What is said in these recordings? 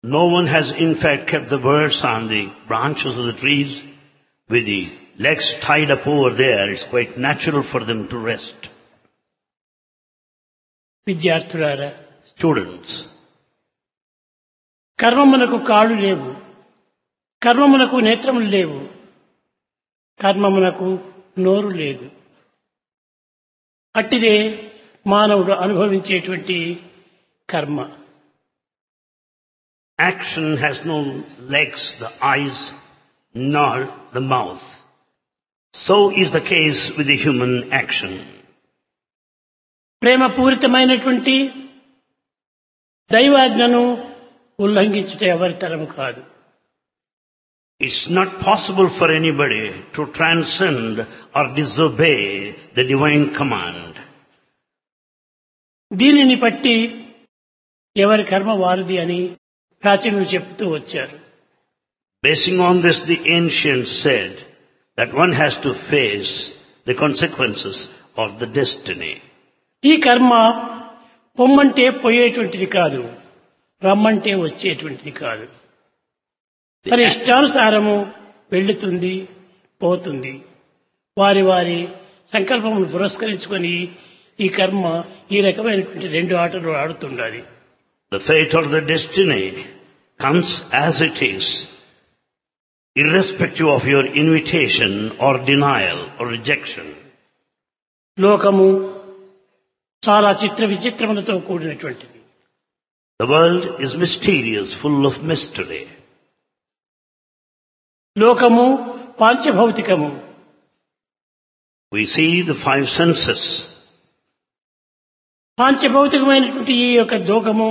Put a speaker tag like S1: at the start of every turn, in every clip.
S1: No one has in fact kept the birds on the branches of the trees with the legs tied up over there. It's quite natural for them to rest.
S2: విద్యార్థులారా,
S1: Students,
S2: కర్మమునకు కాళ్ళు లేవు, కర్మమునకు నేత్రములు లేవు, కర్మమునకు నోరు లేదు. అట్టిదే మానవుడు అనుభవించేటువంటి కర్మ.
S1: action has no legs, the eyes, nor the mouth. So is the case with the human action.
S2: ప్రేమ పూరితమైనటువంటి దైవాజ్ఞను ఉల్లంఘించుట ఎవరి తరము కాదు.
S1: It's not possible for anybody to transcend or disobey the divine command.
S2: దీనిని బట్టి ఎవరి కర్మ వారిది అని ప్రాచీనులు చెప్తూ వచ్చారు.
S1: Basing on this, the ancients said that one has to face the consequences of the destiny.
S2: ఈ కర్మ పొమ్మంటే పోయేటువంటిది కాదు, రమ్మంటే వచ్చేటువంటిది కాదు. తన ఇష్టానుసారము వెళ్తుంది, పోతుంది. వారి వారి సంకల్పమును పురస్కరించుకొని ఈ కర్మ ఈ రకమైనటువంటి రెండు ఆటలు ఆడుతుండాలి.
S1: The fate or the destiny comes as it is, irrespective of your invitation or denial or rejection.
S2: లోకము చాలా చిత్ర విచిత్రములతో కూడినటువంటిది.
S1: The world is mysterious, full of mystery.
S2: లోకము పాంచభౌతికము.
S1: We see the five senses.
S2: పాంచభౌతికమైనటువంటి ఈ యొక్క లోకము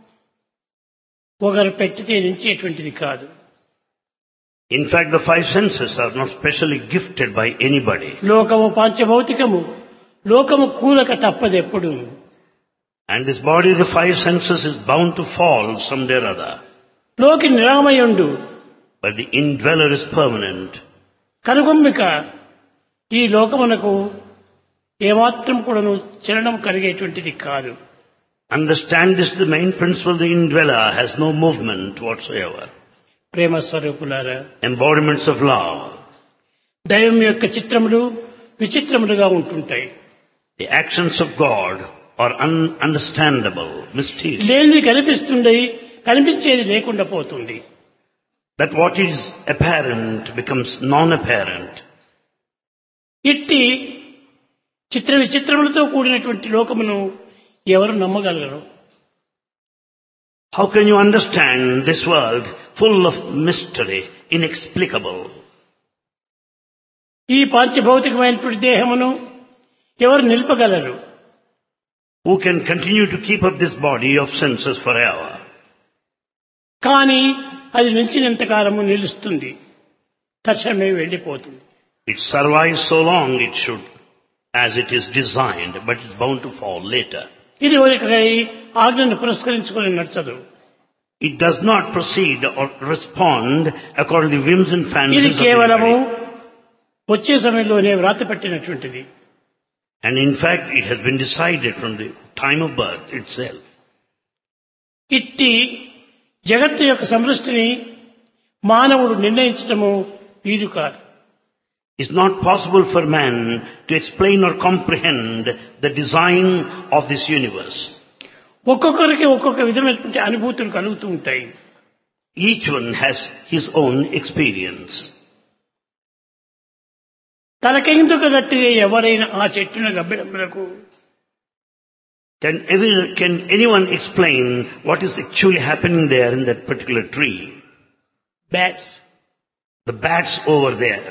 S2: ఒకరు పెట్టితే నించేటువంటిది కాదు.
S1: In fact, the five senses are not specially gifted by anybody.
S2: లోకము పాంచభౌతికము, లోకము కూలక తప్పదెప్పుడు.
S1: And this body, the five senses, is bound to fall someday or other.
S2: లోకి నిరామయుండు,
S1: But the indweller is permanent.
S2: కనుగొమ్మిక ఈ లోకమునకు ఏమాత్రం కూడాను చలనం కలిగేటువంటిది కాదు.
S1: Understand this, the main principle, the indweller has no movement whatsoever.
S2: ప్రేమ స్వరూపులారా,
S1: Embodiments of love.
S2: దైవం యొక్క చిత్రములు విచిత్రములుగా ఉంటుంటాయి.
S1: The actions of God are ununderstandable, mysterious.
S2: లేనిది కనిపిస్తుండే, కనిపించేది లేకుండా పోతుంది.
S1: That what is apparent becomes non-apparent.
S2: ఇట్టి చిత్ర విచిత్రములతో కూడినటువంటి లోకమును ఎవరు నమ్మగలరు?
S1: How can you understand this world full of mystery, inexplicable?
S2: ఈ పాంచభౌతికమైనటువంటి దేహమును ఎవరు నిలుపగలరు?
S1: Who can continue to keep up this body of senses forever?
S2: కానీ అది నిలిచినంత కాలము నిలుస్తుంది, తక్షణమే వెళ్ళిపోతుంది.
S1: It survives so long it should, as it is designed, but it's bound to fall later.
S2: ఇది ఒకరి ఆజ్ఞను పురస్కరించుకొని నడచదు.
S1: It does not proceed or respond according to the whims and
S2: ఇది
S1: fancies of
S2: కేవలము
S1: anybody.
S2: వచ్చే సమయంలోనే వ్రాత పెట్టినటువంటిది.
S1: And in fact, it has been decided from the time of birth itself.
S2: ఇట్టి జగత్తు యొక్క సమృష్టిని మానవుడు నిర్ణయించటము వీలు కాదు.
S1: It's not possible for man to explain or comprehend the design of this universe.
S2: ఒక్కొక్కరికి ఒక్కొక్క విధమైనటువంటి అనుభూతులు కలుగుతూ ఉంటాయి.
S1: Each one has his own experience.
S2: తలకెందుకు గట్టిదే ఎవరైనా ఆ చెట్టున గబ్బిడములకు
S1: Can anyone explain what is actually happening there in that particular tree?
S2: Bats
S1: The bats over there.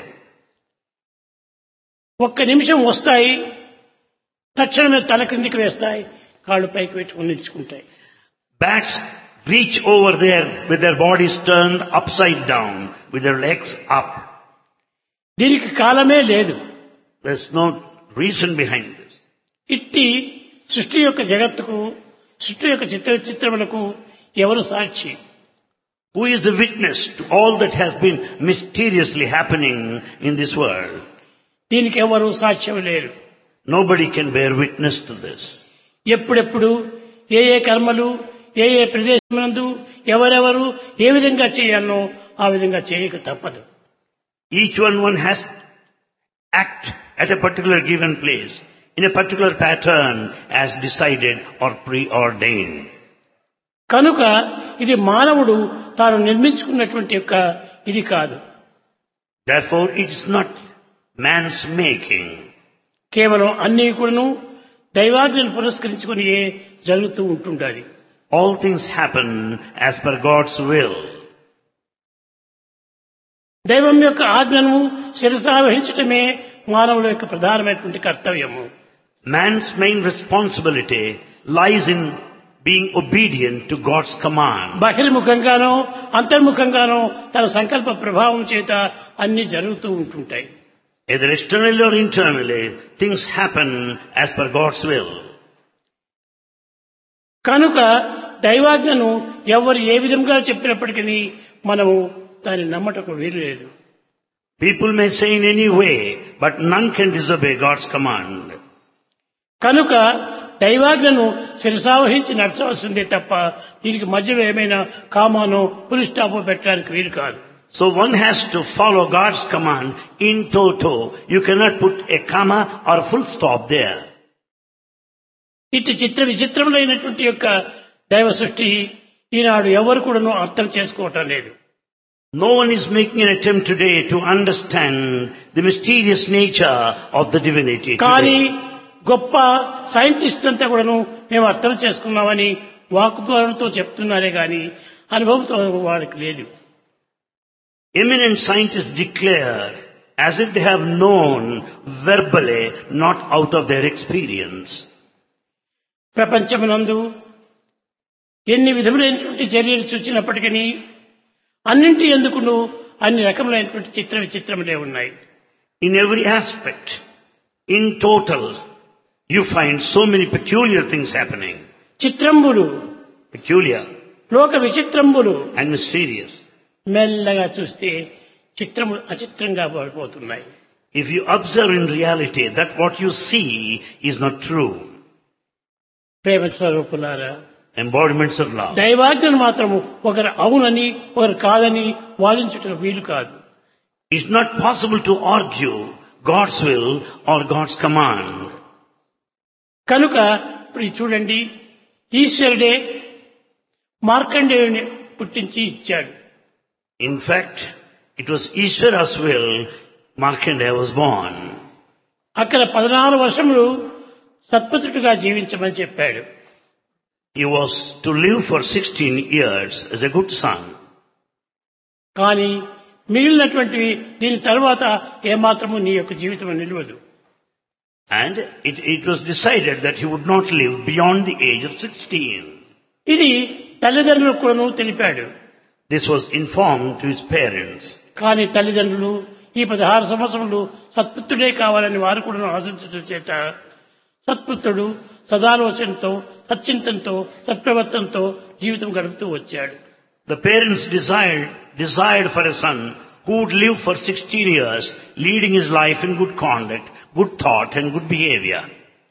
S2: ఒక్క నిమిషం వస్తాయి, తక్షణమే తల క్రిందికి వేస్తాయి, కాళ్ళు పైకి పెట్టుకుని నిలుచుకుంటాయి.
S1: Bats reach over there with their bodies turned upside down, with their legs up.
S2: దీనికి కాలమే లేదు.
S1: There's no reason behind this.
S2: ఇట్టి సృష్టి యొక్క జగత్తుకు, సృష్టి యొక్క చిత్రములకు ఎవరు సాక్షి?
S1: Who is the witness to all that has been mysteriously happening in this world?
S2: దీనికి ఎవరు సాక్ష్యం లేరు.
S1: Nobody can bear witness to this.
S2: ఎప్పుడెప్పుడు ఏ ఏ కర్మలు ఏ ఏ ప్రదేశమునందు ఎవరెవరు ఏ విధంగా చేయాలనో ఆ విధంగా చేయక తప్పదు.
S1: Each one has to act at a particular given place, in a particular pattern as decided or preordained.
S2: కనుక ఇది మానవుడు తాను నిర్మించుకున్నటువంటి యొక్క ఇది కాదు.
S1: Therefore, it is not man's making.
S2: కేవలం అన్నీ కూడాను దైవాజ్ఞను పురస్కరించుకుని జరుగుతూ ఉంటుండాలి.
S1: All things happen as per God's will.
S2: దైవం యొక్క ఆజ్ఞను శిరసావహించటమే మానవుల యొక్క ప్రధానమైనటువంటి కర్తవ్యము.
S1: Man's main responsibility lies in being obedient to God's command.
S2: బహిర్ముఖంగానో అంతర్ముఖంగానో తన సంకల్ప ప్రభావం చేత అన్ని జరుగుతూ ఉంటుంటాయి.
S1: Either externally or internally, things happen as per God's will.
S2: కనుక దైవాజ్ఞను ఎవరు ఏ విధంగా చెప్పినప్పటికీ మనము దాన్ని నమ్మటకు వీలు లేదు.
S1: People may say in any way, but none can disobey God's command.
S2: కనుక దైవాజ్ఞను శిరసావహించి నడచవలసిందే తప్ప దీనికి మధ్యలో ఏమైనా కామానో పులి స్టాపో పెట్టడానికి వీలు కాదు.
S1: So one has to follow God's command in toto. You cannot put a comma or a full stop there.
S2: ఇటు చిత్ర విచిత్రములైనటువంటి యొక్క దైవ సృష్టి ఈనాడు ఎవరు కూడాను అర్థం చేసుకోవటం లేదు.
S1: No one is making an attempt today to understand the mysterious nature of the divinity
S2: కానీ
S1: today.
S2: గొప్ప సైంటిస్ట్ అంతా కూడాను మేము అర్థం చేసుకున్నామని వాక్ద్వారంతో చెప్తున్నారే గాని అనుభవంతో వారికి లేదు.
S1: Eminent scientists declare as if they have known verbally, not out of their experience.
S2: ప్రపంచమునందు ఎన్ని విధములైనటువంటి చర్యలు చూచినప్పటికీ అన్నింటి ఎందుకును అన్ని రకములైనటువంటి చిత్ర విచిత్రములే ఉన్నాయి.
S1: In every aspect, in total, you find so many peculiar things happening.
S2: చిత్రంబులు
S1: Peculiar
S2: లోక విచిత్రంబులు
S1: and mysterious.
S2: మెల్లగా చూస్తే చిత్రము అచిత్రంగా పడిపోతున్నాయి.
S1: If you observe in reality that what you see is not true,
S2: ప్రేమ స్వరూపులారా,
S1: embodiments of love.
S2: దైవాజ్ఞను మాత్రము ఒకరు అవునని ఒకరు కాదని వాదించుటకు వీలు కాదు.
S1: It's not possible to argue God's will or God's command.
S2: కనుక ఇప్పుడు చూడండి, ఈశ్వరుడే మార్కండేయుని పుట్టించి ఇచ్చాడు.
S1: In fact, it was Ishvara's will Markandeya was born.
S2: అక్కడ 14 వర్షములు సత్పుత్రుడిగా జీవించమని చెప్పాడు.
S1: He was to live for 16 years as a good son.
S2: కానీ మిగిలినటువంటివి దీని తర్వాత ఏమాత్రము నీ యొక్క జీవితం నిలవదు.
S1: And it was decided that he would not live beyond the age of 16.
S2: ఇది తల్లిదండ్రులకు కూడాను తెలిపాడు.
S1: This was informed to his parents.
S2: కానీ తల్లిదండ్రులు ఈ 16 సంవత్సరములు సత్పుత్రుడే కావాలని వారు కూడా ఆశించడం చేత సత్పుత్రుడు సదాలోచనతో సచ్చింతంతో సత్ప్రవర్తనతో జీవితం గడుపుతూ వచ్చాడు.
S1: The parents desired for a son who would live for 16 years, leading his life in good conduct, good thought and good behavior.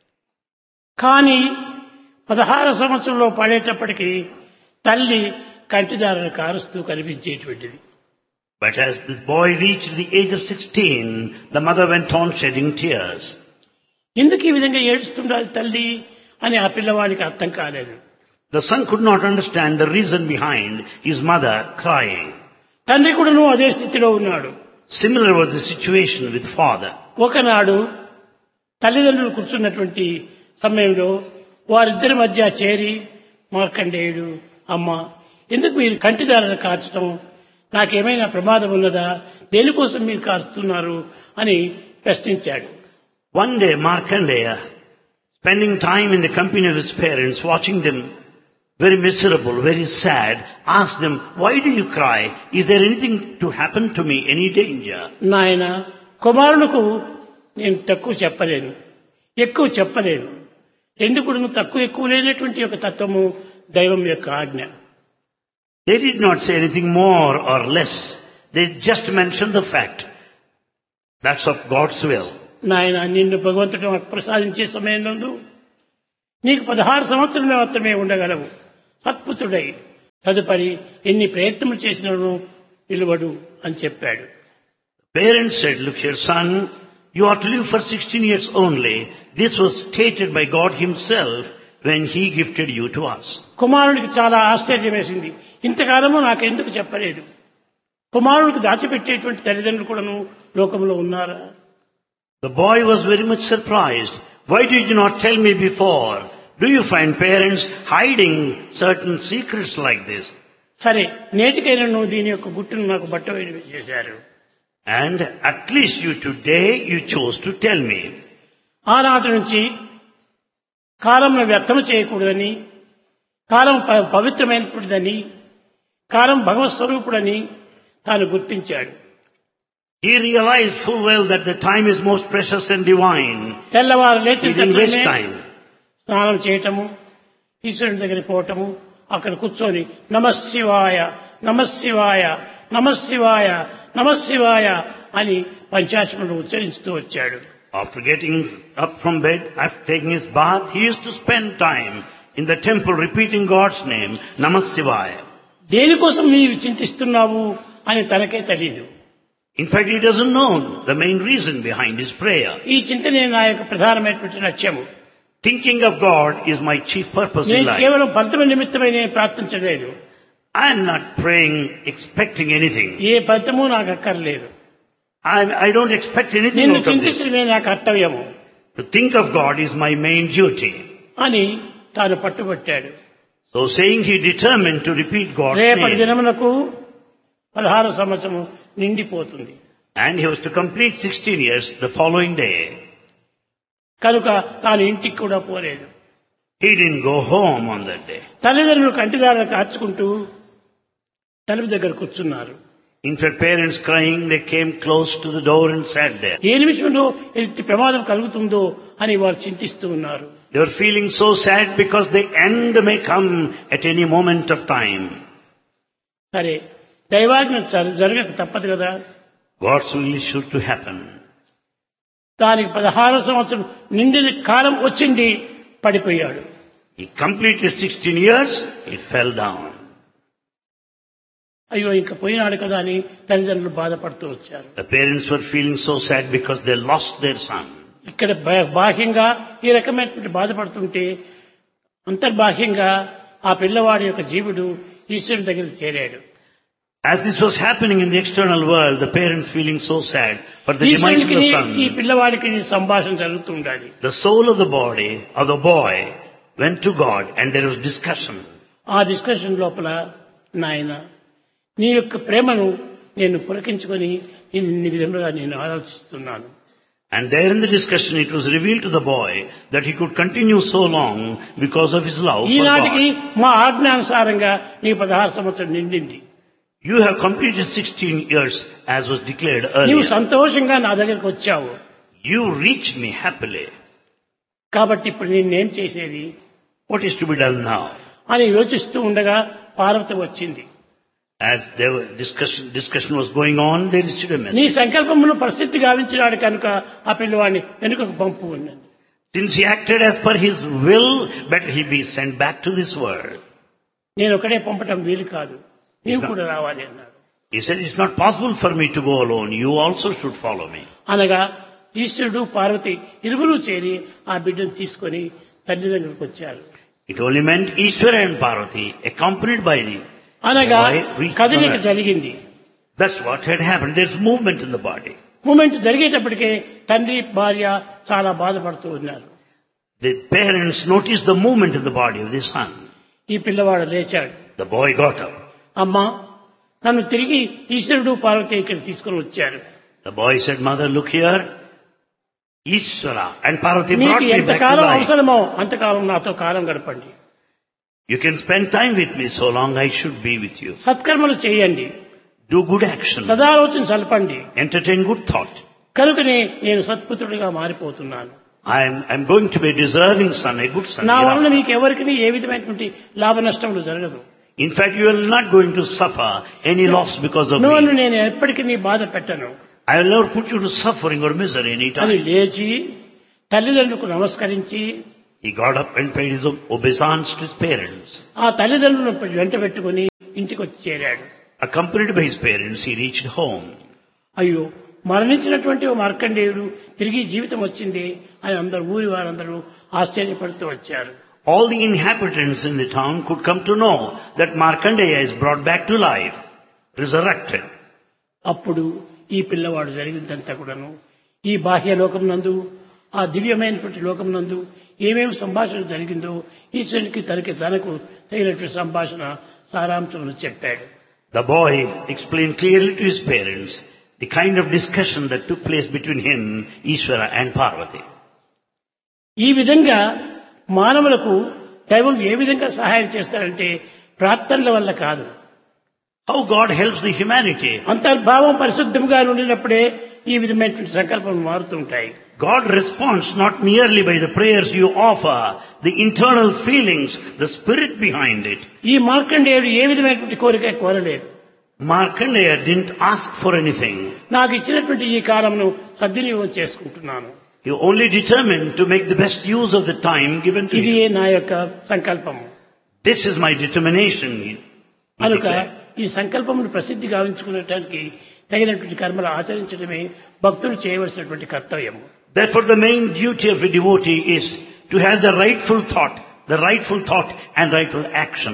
S2: కానీ 16 సంవత్సరంలో పడేటప్పటికి తల్లి కంటిదారులు కారుస్తూ కనిపించేటువంటిది.
S1: But as this boy reached the age of 16, the mother went on shedding tears.
S2: ఎందుకు ఈ విధంగా ఏడుస్తుండాలి తల్లి అని ఆ పిల్లవాడికి అర్థం కాలేదు.
S1: The son could not understand the reason behind his mother crying.
S2: తండ్రి కూడాను అదే స్థితిలో ఉన్నాడు.
S1: Similar was the situation with father.
S2: ఒకనాడు తల్లిదండ్రులు కూర్చున్నటువంటి సమయంలో వారిద్దరి మధ్య చేరి మార్కండేయుడు, అమ్మ ఎందుకు మీరు కంటిదారులు కార్చడం, నాకేమైనా ప్రమాదం ఉన్నదా, దేనికోసం మీరు కారుస్తున్నారు అని ప్రశ్నించాడు.
S1: One day Markandeya, spending time in the company of his parents, watching them very miserable, very sad, asked them, why do you cry? Is there anything to happen to me, any danger?
S2: నాయన, కుమారులకు నేను తక్కువ చెప్పలేను, ఎక్కువ చెప్పలేను. ఎందుకు తక్కువ ఎక్కువ లేనటువంటి ఒక తత్వము దైవం యొక్క ఆజ్ఞ.
S1: They did not say anything more or less. They just mentioned the fact. That's of God's will.
S2: నాయన, నిన్ను భగవంతుడు ప్రసాదించే సమయం నందు నీకు 16 సంవత్సరాలు మాత్రమే ఉండగలవు. సత్పుత్రుడై తదుపరి ఎన్ని ప్రయత్నములు చేసినను నిలవడు అని చెప్పాడు.
S1: Parents said, look here, son, you are to live for 16 years only. This was stated by God himself when he gifted you to us.
S2: కుమారుడికి చాలా ఆశ్చర్యం వేసింది. ఇంతకాలము నాకెందుకు చెప్పలేదు? కుమారుడికి దాచిపెట్టేటువంటి తల్లిదండ్రులు కూడాను లోకంలో ఉన్నారా?
S1: The boy was very much surprised. Why did you not tell me before? Do you find parents hiding certain secrets like this?
S2: సరే, నేటికైనా నువ్వు దీని యొక్క గుట్టును నాకు బట్టవేడి చేశారు.
S1: And at least today you chose to tell me.
S2: ఆనాటి నుంచి కాలంను వ్యర్థం చేయకూడదని, కాలం పవిత్రమైనటువంటిదని, కాలం భగవత్ స్వరూపుడని తాను గుర్తించాడు.
S1: He realized full well that the time is most precious and divine.
S2: తెల్లవారు లేచిన
S1: He didn't waste time.
S2: స్నానం చేయటము, ఈశ్వరుని దగ్గరికి పోవటము, అక్కడ కూర్చొని నమశివాయ నమశివాయ నమశివాయ నమశివాయ అని పంచాక్షరములు ఉచ్చరిస్తూ వచ్చాడు.
S1: After getting up from bed, after taking his bath, he used to spend time in the temple repeating God's name, Namah Shivaya.
S2: దేనికోసం నీవు చింతిస్తున్నావు అని తనకే తెలియదు.
S1: In fact, he doesn't know the main reason behind his prayer.
S2: ఈ చింతనే నా యొక్క ప్రధానమైనటువంటి లక్ష్యము.
S1: Thinking of God is my chief purpose in
S2: నేను
S1: life.
S2: కేవలం ఫలితం నిమిత్తమై నేను ప్రార్థించలేదు.
S1: I am not praying expecting anything.
S2: ఏ ఫలితము నాకు అక్కర్లేదు.
S1: I don't expect anything
S2: నిన్ను
S1: out of this.
S2: చింతించడమే నా కర్తవ్యము
S1: To think of God is my main duty.
S2: అని తాను పట్టుబట్టాడు.
S1: So saying, he determined to repeat God's
S2: రేపటి
S1: name.
S2: దినమునకు 16 సంవత్సరము నిండిపోతుంది.
S1: And he was to complete 16 years the following day.
S2: కనుక తాను ఇంటికి కూడా పోలేదు.
S1: He didn't go home on that day.
S2: తల్లిదండ్రులు కంటిదారులు కార్చుకుంటూ తలుపు దగ్గర కూర్చున్నారు.
S1: In fact, parents crying, they came close to the door and sat there.
S2: ఏ నిమిషంలో ఎట్టి ప్రమాదం కలుగుతుందో అని వారు చింతిస్తూ ఉన్నారు.
S1: They were feeling so sad because the end may come at any moment of time.
S2: సరే, దైవాజ్ఞ జరగక తప్పదు కదా.
S1: God's will is sure to happen.
S2: దానికి 16 సంవత్సరం నిండిన కాలం వచ్చింది, పడిపోయాడు.
S1: He completed 16 years, he fell down.
S2: అయ్యో ఇంకా పోయినాడు కదా అని తల్లిదండ్రులు బాధపడుతూ వచ్చారు.
S1: The parents were feeling so sad because they lost their son.
S2: ఇక్కడ బాహ్యంగా ఈ రకమైనటువంటి బాధపడుతుంటే అంతర్బాహ్యంగా ఆ పిల్లవాడి యొక్క జీవుడు ఈశ్వరుని దగ్గరికి చేరాడు.
S1: As this was happening in the external world, the parents feeling so sad for the demise of the
S2: ఈ
S1: son.
S2: పిల్లవాడికి సంభాషణ జరుగుతూ ఉండాలి.
S1: The soul of the body of the boy went to God and there was discussion.
S2: ఆ discussion లోపల, నాయన నీ యొక్క ప్రేమను నేను పులకించుకొని ఇన్ని విధములుగా నేను ఆలోచిస్తున్నాను.
S1: And there in the discussion it was revealed to the boy that he could continue so long because of his love for
S2: ఈనాటికి
S1: God.
S2: మా ఆజ్ఞానుసారంగా నీ 16 సంవత్సరం నిండింది.
S1: You have completed 16 years as was declared
S2: నీవు
S1: earlier.
S2: సంతోషంగా నా దగ్గరికి వచ్చావు.
S1: You reached me happily.
S2: కాబట్టి ఇప్పుడు నేనేం చేసేది
S1: What is to be done now?
S2: అని యోచిస్తూ ఉండగా పార్వతి వచ్చింది.
S1: As there was discussion was going on, they received a
S2: నీ
S1: message.
S2: సంకల్పమును పరిస్థితి గావించినాడు కనుక ఆ పిల్లవాడిని వెనుకకు పంపు ఉన్నది.
S1: Since he acted as per his will, better he be sent back to this world.
S2: నేను ఒకడే పంపటం వీలు కాదు, నీవు కూడా రావాలి అన్నాడు.
S1: He said, it's not possible for me to go alone. You also should follow me.
S2: అనగా ఈశ్వరుడు పార్వతి ఇరువురు చేరి ఆ బిడ్డను తీసుకొని తల్లిదండ్రులకు వచ్చారు.
S1: It only meant Ishvara and Parvati, accompanied by the
S2: అనగా
S1: boy, reached
S2: కదలిక
S1: the earth.
S2: జరిగింది.
S1: That's what had happened. There's movement in the body.
S2: Moment జరిగేటప్పటికే తండ్రి భార్య చాలా బాధపడుతూ ఉన్నారు.
S1: The parents noticed the movement in the body of their son.
S2: ఈ పిల్లవాడు లేచాడు.
S1: The boy got up.
S2: అమ్మా, నన్ను తిరిగి ఈశ్వరుడు పార్వతి ఇక్కడ తీసుకొని వచ్చారు.
S1: The boy said, Mother, look here. Ishvara and Parvati
S2: మీకు
S1: brought me back to
S2: ఎంతకాలం
S1: life.
S2: అవసరమో అంతకాలం నాతో కాలం గడపండి.
S1: You can spend time with me so long I should be with you.
S2: సత్కర్మలు చేయండి,
S1: Do good action.
S2: సదాలోచన సల్పండి.
S1: Entertain good thought.
S2: కనుకనే నేను సత్పుత్రుడిగా మారిపోతున్నాను.
S1: I'm going to be a deserving son, a good son.
S2: నా వలన
S1: hereafter.
S2: మీకు ఎవరికి ఏ విధమైనటువంటి లాభ నష్టములు జరగదు.
S1: In fact, you are not going to suffer any loss because of
S2: నువ్వు
S1: me.
S2: నేను ఎప్పటికీ నీ బాధ పెట్టను
S1: I will never put you to suffering or misery any
S2: అని
S1: time.
S2: లేచి తల్లిదండ్రులకు నమస్కరించి
S1: He got up and paid his obeisance to his parents.
S2: ఆ తల్లిదండ్రులను వెంట పెట్టుకుని ఇంటికి వచ్చి చేరాడు.
S1: Accompanied by his parents, he reached home.
S2: అయ్యో, మరణించినటువంటి ఓ మార్కండేయుడు తిరిగి జీవితం వచ్చింది అని అందరు ఊరి వారందరూ ఆశ్చర్యపడుతూ వచ్చారు.
S1: All the inhabitants in the town could come to know that Markandeya is brought back to life, resurrected.
S2: అప్పుడు ఈ పిల్లవాడు జరిగిందంతా కూడాను ఈ బాహ్య లోకం నందు, ఆ దివ్యమైనటువంటి లోకం నందు ఏమేమి సంభాషణ జరిగిందో ఈశ్వరునికి తనకు తగినటువంటి సంభాషణ సారాంశమును చెప్పాడు.
S1: The boy explained clearly to his parents the kind of discussion that took place between him, Ishvara and Parvati.
S2: ఈ విధంగా మానవులకు దైవం ఏ విధంగా సహాయం చేస్తారంటే ప్రార్థనల వల్ల కాదు.
S1: How God helps the humanity.
S2: అంతర్భావం పరిశుద్ధంగా ఉండినప్పుడే ఈ విధమైనటువంటి సంకల్పం మారుతుంటాయి.
S1: God responds not merely by the prayers you offer, the internal feelings, the spirit behind it.
S2: ఈ మార్కండేయుడు ఏ విధమైనటువంటి కోరిక కోరలేదు.
S1: Markandeya didn't ask for anything.
S2: నాకు ఇచ్చినటువంటి ఈ కాలంను సద్వినియోగం చేసుకుంటున్నాను.
S1: He only determined to make the best use of the time given to
S2: ఇది
S1: him.
S2: నా యొక్క సంకల్పము.
S1: This is my determination. he
S2: కనుక
S1: declared.
S2: ఈ సంకల్పమును ప్రసిద్ధి గావించుకునేటానికి తగినటువంటి కర్మలు ఆచరించడమే భక్తులు చేయవలసినటువంటి కర్తవ్యము.
S1: Therefore the main duty of a devotee is to have the rightful thought and rightful action.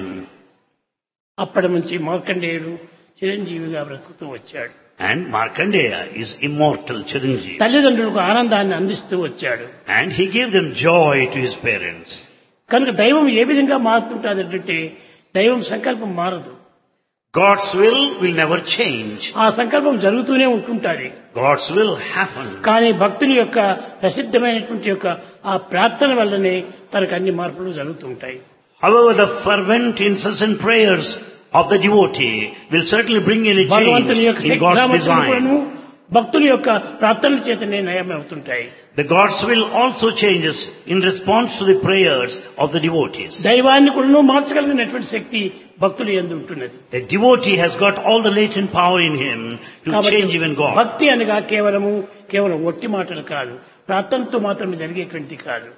S2: అప్పటి నుంచి మార్కండేయుడు చిరంజీవిగా బ్రతుకుతూ వచ్చాడు.
S1: And Markandeya is immortal Chiranjeevi.
S2: తల్లిదండ్రులకు ఆనందాన్ని అందిస్తూ వచ్చాడు.
S1: And he gave them joy to his parents.
S2: కనుక దైవం ఏ విధంగా మారుతుంటాదంటే దైవం సంకల్పం మారదు.
S1: God's will never change.
S2: ఆ సంకల్పం జరుగుతూనే ఉంటుంటాది.
S1: God's will happen.
S2: కానీ భక్తుని యొక్క ప్రసిద్ధమైనటువంటి యొక్క ఆ ప్రార్థన వల్లనే తనకు అన్ని మార్పులు జరుగుతుంటాయి.
S1: However, the fervent incessant prayers of the devotee will certainly bring in a change
S2: భగవంతుని యొక్క
S1: in God's design.
S2: భక్తుని యొక్క ప్రార్థనల చేతనే నయమవుతుంటాయి.
S1: The God's will also changes in response to the prayers of the devotees.
S2: దైవాన్ని కూడా మార్చగలిగినటువంటి శక్తి భక్తులు యందు ఉంటున్నది.
S1: The devotee has got all the latent power in him to change even God.
S2: భక్తి అనగా కేవలం ఒట్టి మాటలు కాదు, ప్రార్థనతో మాత్రమే జరిగేటువంటిది కాదు.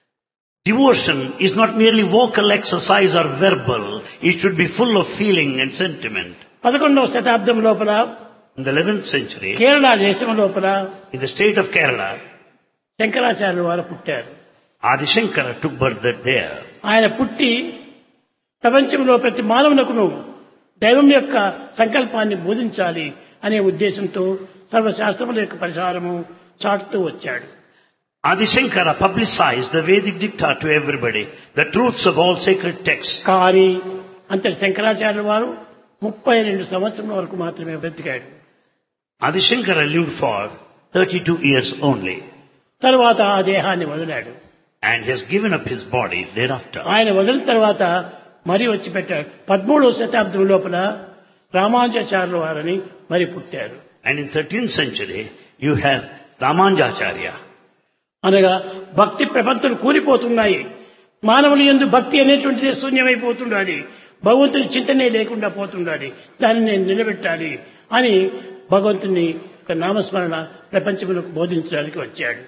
S1: Devotion is not merely vocal exercise or verbal. It should be full of feeling and sentiment.
S2: 11వ శతాబ్దం లోపల
S1: In the 11th century,
S2: Kerala దేశం లోపల
S1: in the state of Kerala,
S2: శంకరాచార్యుల వారు పుట్టారు.
S1: Adi Shankara took birth there.
S2: ఆయన పుట్టి ప్రపంచంలో ప్రతి మానవునకును దైవం యొక్క సంకల్పాన్ని బోధించాలి అనే ఉద్దేశంతో సర్వశాస్త్రముల యొక్క పరిహారము చాటుతూ వచ్చాడు.
S1: Adi Shankara publicized the Vedic dicta to everybody, the truths of all sacred texts.
S2: కానీ అంతటి శంకరాచార్యుల వారు 32 సంవత్సరం వరకు మాత్రమే బ్రతికాడు.
S1: Adi Shankara lived for 32 years only.
S2: తర్వాత ఆ దేహాన్ని వదిలాడు.
S1: And he has given up his body thereafter.
S2: ఆయన వదిలిన తర్వాత మరి వచ్చి పెట్టాడు. 13వ శతాబ్దం లోపల రామానుజాచార్యుల వారని మరి పుట్టారు.
S1: And in 13th century, you have Ramanujacharya.
S2: అనగా భక్తి ప్రపంచలు కూలిపోతున్నాయి. మానవుని యందు భక్తి అనేటువంటిది శూన్యమైపోతుండాలి. భగవంతుని చింతనే లేకుండా పోతుండాలి. దాన్ని నేను నిలబెట్టాలి అని భగవంతుని యొక్క నామస్మరణ ప్రపంచములకు బోధించడానికి వచ్చాడు.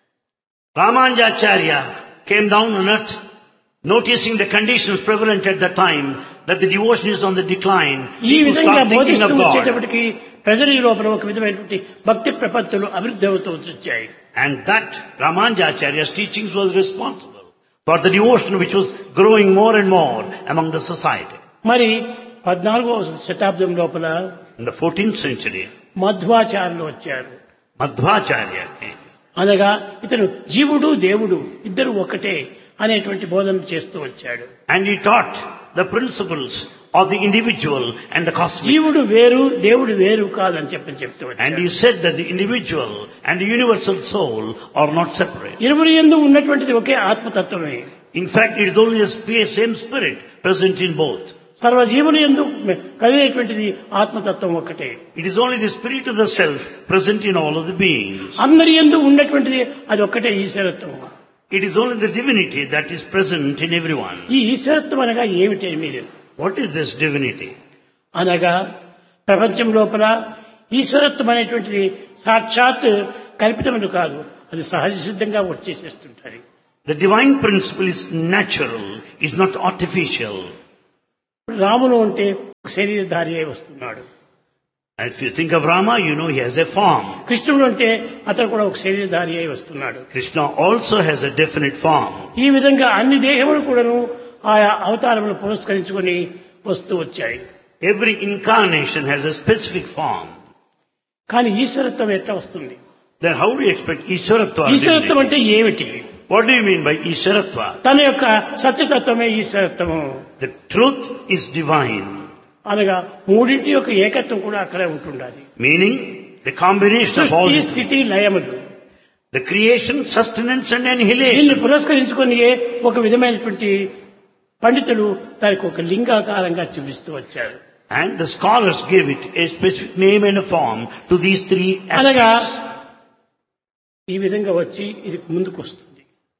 S1: Ramanujacharya came down on earth, noticing the conditions prevalent at the time, that the devotion is on the decline.
S2: ఈ
S1: People
S2: విధంగా
S1: start thinking
S2: బోధిస్తూ
S1: of God.
S2: వచ్చేటప్పటికి ప్రజల లోపల ఒక విధమైనటువంటి భక్తి ప్రపత్తులు అభివృద్ధి అవుతూ వచ్చాయి.
S1: And that Ramanujacharya's teachings was responsible for the devotion which was growing more and more among the society.
S2: మరి 14వ శతాబ్దం లోపల
S1: In the 14th century,
S2: మధ్వాచార్యులు వచ్చారు.
S1: Madhvacharya came.
S2: అనగా ఇతను జీవుడు దేవుడు ఇద్దరు ఒకటే అనేటువంటి బోధన చేస్తూ వచ్చాడు.
S1: And he taught the principles of the individual and the cosmic.
S2: జీవుడు వేరు దేవుడు వేరు కాదని చెప్తూ
S1: And
S2: వచ్చాడు.
S1: he said that the individual and the universal soul are not separate.
S2: ఇరువురి యందు ఉన్నటువంటిది ఒకే ఆత్మతత్వమే.
S1: In fact, it is only the same spirit present in both.
S2: సర్వజీవుల యందు కలిగేటువంటిది ఆత్మతత్వం ఒకటే.
S1: It is only the spirit of the self present in all of the beings.
S2: అందరి యందు ఉన్నటువంటిది అది ఒక్కటే ఈశ్వరత్వం.
S1: It is only the divinity that is present in everyone.
S2: ఈ ఈశ్వరత్వం అనగా ఏమిటి మీరు?
S1: What is this divinity?
S2: అనగా ప్రపంచం లోపల ఈశ్వరత్వం అనేటువంటిది సాక్షాత్ కల్పితములు కాదు, అది సహజ సిద్ధంగా వచ్చేసేస్తుంటారు.
S1: The divine principle is natural, is not artificial.
S2: రాముడు అంటే శరీరధారి అయి వస్తున్నాడు.
S1: And if you think of Rama, you know he has a form.
S2: కృష్ణుడు అంటే అతను కూడా ఒక శరీరధారి అయి వస్తున్నాడు.
S1: Krishna also has a definite form.
S2: ఈ విధంగా అన్ని దేహములు కూడాను ఆయా అవతారములు పురస్కరించుకొని వస్తూ వచ్చాయి.
S1: Every incarnation has a specific form.
S2: కానీ ఈశ్వరత్వం ఎట్లా వస్తుంది?
S1: Then how do you expect Ishwaratva?
S2: ఈశ్వరత్వం అంటే ఏమిటి?
S1: What do you mean by Ishwaratva?
S2: తన యొక్క సత్యతత్వమే ఈశ్వరత్వము.
S1: The truth is divine.
S2: అనగా మూడింటి యొక్క ఏకత్వం కూడా అక్కడే ఉంటుండాలి.
S1: Meaning the combination of all
S2: సృష్టి,
S1: the
S2: స్థితి, లయములు.
S1: the creation, sustenance and
S2: దీన్ని
S1: annihilation.
S2: పురస్కరించుకొని ఒక విధమైనటువంటి పండితులు దానికి ఒక లింగాకారంగా చూపిస్తూ వచ్చారు.
S1: And the scholars gave it a specific name and a form to these three
S2: అనగా
S1: aspects.
S2: ఈ విధంగా వచ్చి ఇది ముందుకు వస్తుంది.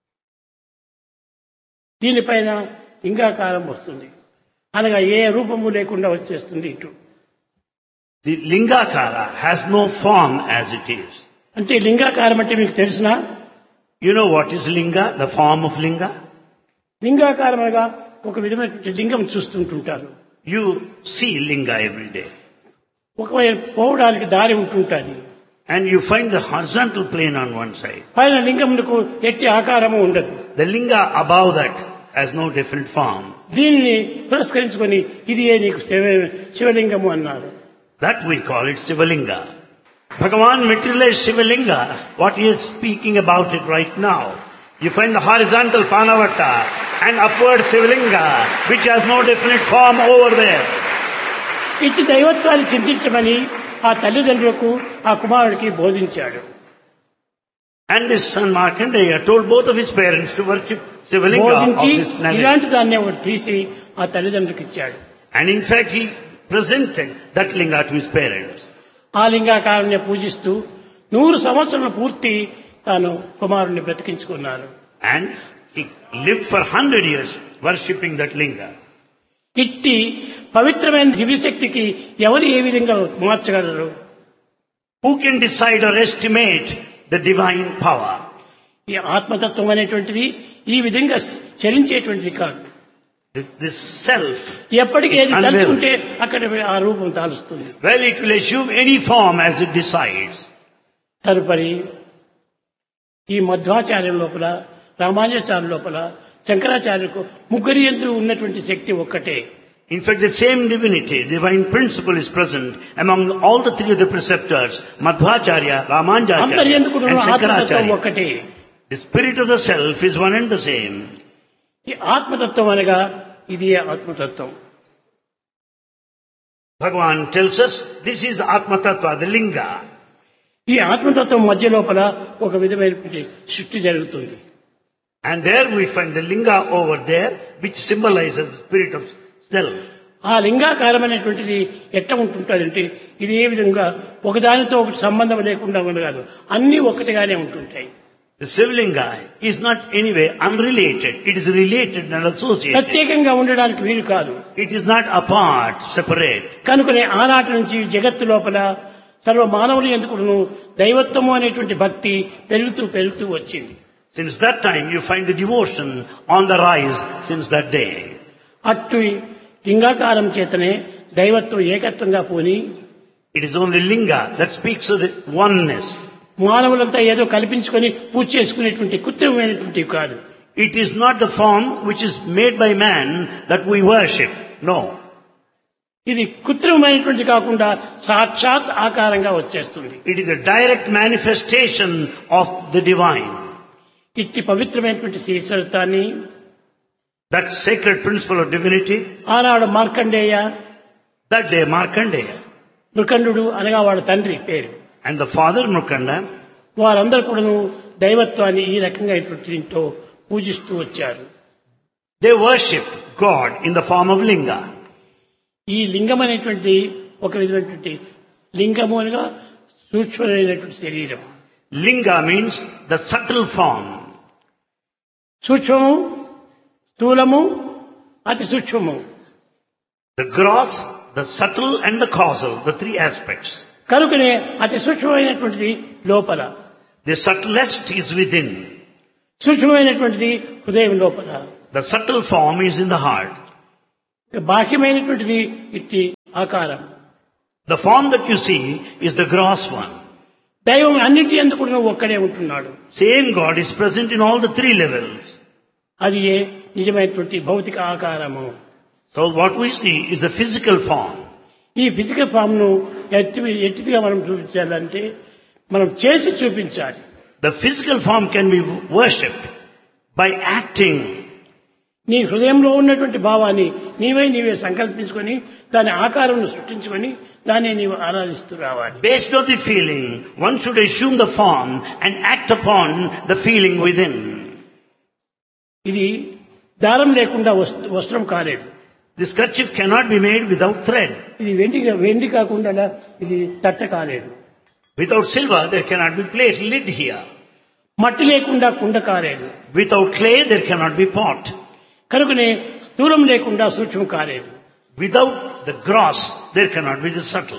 S2: దీనిపైన లింగాకారం వస్తుంది. అనగా ఏ రూపము లేకుండా వచ్చేస్తుంది ఇటు.
S1: The Lingakara has no form as it is.
S2: అంటే లింగాకారం అంటే మీకు తెలిసినా?
S1: You know what is Linga, the form of Linga?
S2: లింగాకారం అనగా ఒక విధమైనటువంటి లింగం చూస్తుంటుంటారు.
S1: You see Linga every day.
S2: ఒకవేళ పోవడానికి దారి ఉంటుంటుంది.
S1: And you find the horizontal plane on one side.
S2: పైన లింగమునకు ఎట్టి ఆకారము ఉండదు.
S1: The Linga above that has no definite form.
S2: దీనిని పురస్కరించుకొని ఇది నీకు శివలింగము అన్నారు.
S1: That we call it Sivalinga. Bhagavan materialized Sivalinga, what he is speaking about it right now. You find the horizontal Panavata and upward Sivalinga, which has no definite form over there.
S2: ఇట్టి దైవత్వాన్ని చింతించమని ఆ తల్లిదండ్రులకు ఆ కుమారుడికి బోధించాడు.
S1: And this son Markandeya told both of his parents to worship Sivalinga of
S2: బోధించి
S1: this planet.
S2: ఇలాంటి దాన్ని ఒకటి తీసి ఆ తల్లిదండ్రులకు ఇచ్చాడు.
S1: And in fact he presented that linga to his parents.
S2: ఆ లింగాకారాన్ని పూజిస్తూ 100 సంవత్సరాలు పూర్తి తాను కుమారుణ్ణి బ్రతికించుకున్నారు.
S1: And he lived for 100 years worshipping that linga.
S2: ఇట్టి పవిత్రమైన దివ్యశక్తికి ఎవరు ఏ విధంగా మార్చగలరు?
S1: Who can decide or estimate the divine power?
S2: ఈ ఆత్మతత్వం అనేటువంటిది ఈ విధంగా చలించేటువంటిది కాదు.
S1: This self
S2: ఎప్పటికీ ఏది
S1: is
S2: తలుచుకుంటే
S1: unwavering.
S2: అక్కడ ఆ రూపం తాలుస్తుంది.
S1: Well, it will assume any form as it decides.
S2: తదుపరి ఈ మధ్వాచార్యం లోపల, రామానుజాచార్య లోపల, శంకరాచార్యులకు ముగ్గురి యందు ఉన్నటువంటి శక్తి ఒక్కటే.
S1: In fact, the same divinity, divine principle is present among all the three of the preceptors, Madhvacharya,
S2: అందరి
S1: Ramanujacharya
S2: యందు కూడా
S1: and
S2: ఆత్మతత్వం
S1: Shankaracharya.
S2: ఒక్కటే.
S1: The spirit of the self is one and the same.
S2: ఈ ఆత్మతత్వం అనగా ఇది ఆత్మతత్వం.
S1: Bhagavan tells us this is Atma Tattva, the linga.
S2: ఈ ఆత్మతత్వం మధ్య లోపల ఒక విధమైనటువంటి సృష్టి జరుగుతుంది.
S1: And there we find the linga over there, which symbolizes the spirit of self.
S2: ఆ లింగాకారమైనటువంటిది ఎట్లా ఉంటుంటాదంటే ఇది ఏ విధంగా ఒకదానితో ఒకటి సంబంధం లేకుండా ఉండదు, అన్నీ ఒకటిగానే ఉంటుంటాయి.
S1: The Sivalinga is not anyway unrelated. It is related and associated.
S2: ప్రత్యేకంగా ఉండడానికి వీలు కాదు.
S1: It is not apart, separate.
S2: కనుకనే ఆనాటి నుంచి జగత్తు లోపల సర్వ మానవులు ఎందుకును దైవత్వము అనేటువంటి భక్తి పెరుగుతూ వచ్చింది.
S1: Since that time you find the devotion on the rise since that day.
S2: అట్టు లింగాకారం చేతనే దైవత్వం ఏకత్వంగా పోని
S1: It is only linga that speaks of the oneness.
S2: మానవులంతా ఏదో కల్పించుకొని పూజ చేసుకునేటువంటి కృత్రిమైనటువంటివి కాదు.
S1: It is not the form which is made by man that we worship. No.
S2: ఇది కృత్రిమైనటువంటి కాకుండా సాక్షాత్ ఆకారంగా వచ్చేస్తుంది.
S1: It is a direct manifestation of the divine.
S2: ఇట్టి పవిత్రమైనటువంటి శ్రీచరితాన్ని,
S1: That sacred principle of divinity,
S2: ఆనాడు Markandeya,
S1: that day Markandeya
S2: Mrikandu అనగా వాడు తండ్రి పేరు,
S1: and the father Mrukanda,
S2: వారందరూ కూడాను దైవత్వాన్ని ఈ రకంగా దీంతో పూజిస్తూ వచ్చారు.
S1: they worship God in the form of linga.
S2: ఈ లింగం అనేటువంటి ఒక విధమైనటువంటి లింగము అనగా సూక్ష్మమైనటువంటి శరీరం.
S1: Linga means the subtle form.
S2: సూక్ష్మము, స్థూలము, అతి సూక్ష్మము.
S1: The gross, the subtle and the causal, the three aspects.
S2: కనుకనే అతి సూక్ష్మమైనటువంటిది లోపల,
S1: The subtlest is within.
S2: సూక్ష్మమైనటువంటిది హృదయం లోపల,
S1: The subtle form is in the heart.
S2: బాహ్యమైనటువంటిది ఇట్టి ఆకారం.
S1: The form that you see is the gross one.
S2: దైవం అన్నిటి యందు కూడా ఒక్కడే ఉంటున్నాడు.
S1: Same God is present in all the three levels.
S2: అది ఏ నిజమైనటువంటి భౌతిక ఆకారము.
S1: So what we see is the physical form.
S2: ఈ ఫిజికల్ ఫామ్ ను ఎట్టిగా మనం చూపించాలంటే మనం చేసి చూపించాలి.
S1: The physical form can be worshipped by acting.
S2: నీ హృదయంలో ఉన్నటువంటి భావాన్ని నీవే సంకల్పించుకొని దాని ఆకారం సృష్టించుకొని దాన్ని నీవు ఆరాధిస్తూ రావాలి.
S1: Based on the feeling, one should assume the form and act upon the feeling within.
S2: ఇది దారం లేకుండా వస్త్రం కాలేదు.
S1: This kerchief cannot be made without thread.
S2: ఇది వెండి కాకుండా ఇది తట్ట కాలేదు.
S1: Without silver, there cannot be plate lid here.
S2: మట్టి లేకుండా కుండ కాలేదు.
S1: Without clay, there cannot be pot.
S2: కనుకనే స్థూలం లేకుండా సూక్ష్మం కాలేదు.
S1: Without the gross, there cannot be the subtle.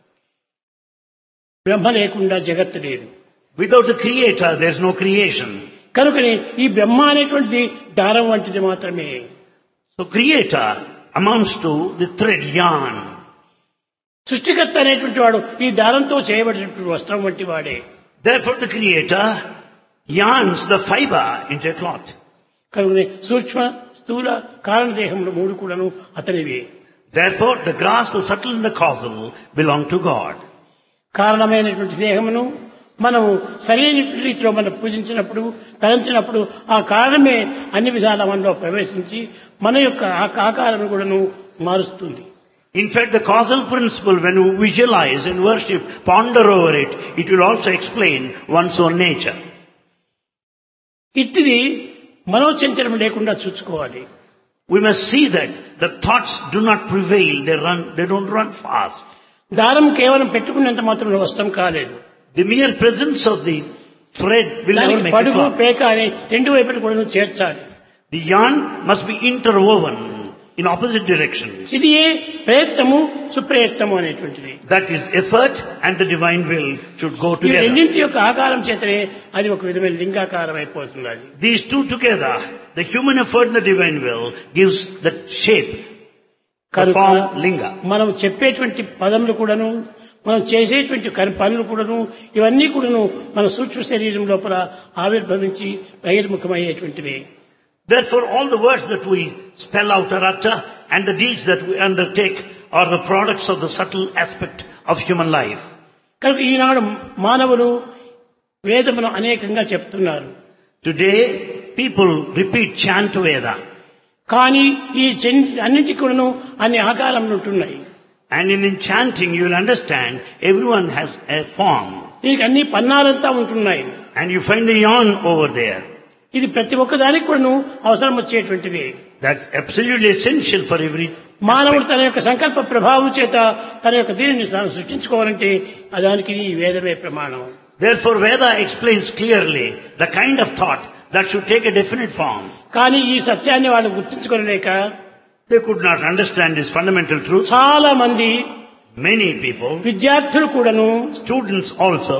S2: బ్రహ్మ లేకుండా జగత్తు లేదు.
S1: Without the creator, there is no creation.
S2: కనుకనే ఈ బ్రహ్మ అనేటువంటిది దారం వంటిది మాత్రమే.
S1: So creator amounts to the thread yarn.
S2: సృష్టికర్త అనేటువంటి వాడు ఈ దారంతో చేయబడినటువంటి వస్త్రం వంటి వాడే.
S1: Therefore the creator yarns the fiber into a cloth.
S2: కనుకనే సూక్ష్మ స్థూల కారణదేహములు మూడు కూడాను అతనివే.
S1: Therefore the gross, the subtle and the causal belong to God.
S2: కారణమైనటువంటి దేహమును మనము సరైన రీతిలో మనం పూజించినప్పుడు తలంచినప్పుడు ఆ కారణమే అన్ని విధాల మనలో ప్రవేశించి మన యొక్క ఆకారం కూడాను మారుస్తుంది.
S1: In fact, the causal principle, when you visualize and worship, ponder over it, it will also explain one's own nature.
S2: ఇట్టిది మనోచంచలం లేకుండా చూసుకోవాలి.
S1: We must see that the thoughts do not prevail, they don't run fast.
S2: దారం కేవలం పెట్టుకున్నంత మాత్రం వస్త్రం కాలేదు.
S1: The mere presence of the thread will never make a
S2: పడుగు
S1: cloth.
S2: పేక అని రెండు వైపులు కూడా చేర్చాలి.
S1: The yarn must be interwoven in opposite directions.
S2: ఇది ప్రయత్నము సుప్రయత్నము అనేటువంటిది.
S1: That is effort and the divine will should go
S2: ఈ
S1: together.
S2: రెండింటి యొక్క ఆకారం చేతనే అది ఒక విధమైన లింగాకారం అయిపోతుంది. అది
S1: These two together, the human effort and the divine will, gives the shape, the form linga.
S2: మనం చెప్పేటువంటి పదములు కూడాను మనం చేసేటువంటి పనులు కూడాను ఇవన్నీ కూడాను మన సూక్ష్మ శరీరం లోపల ఆవిర్భవించి బహిర్ముఖమయ్యేటువంటివి.
S1: Therefore all the words that we spell out or utter and the deeds that we undertake are the products of the subtle aspect of human life.
S2: కనుక ఈనాడు మానవులు వేదమును అనేకంగా చెప్తున్నారు.
S1: Today people repeat chant Veda.
S2: కానీ ఈ అన్నింటికి కూడాను అన్ని ఆకారములు ఉంటున్నాయి.
S1: And in chanting you will understand everyone has a form.
S2: దీనికి అన్ని పన్నాలంతా ఉంటున్నాయి.
S1: And you find the yarn over there.
S2: ఇది ప్రతి ఒక్క దానికి కూడాను అవసరం వచ్చేటువంటిది.
S1: That's absolutely essential for every
S2: మానవుడు తన యొక్క సంకల్ప ప్రభావం చేత తన యొక్క దీనిని తాను సృష్టించుకోవాలంటే దానికి ఈ వేదమే ప్రమాణం.
S1: Therefore Veda explains clearly the kind of thought that should take a definite form.
S2: కానీ ఈ సత్యాన్ని వాళ్ళు గుర్తించుకోలేక
S1: They could not understand this fundamental truth.
S2: చాలా మంది
S1: Many people,
S2: విద్యార్థులు కూడాను
S1: students also,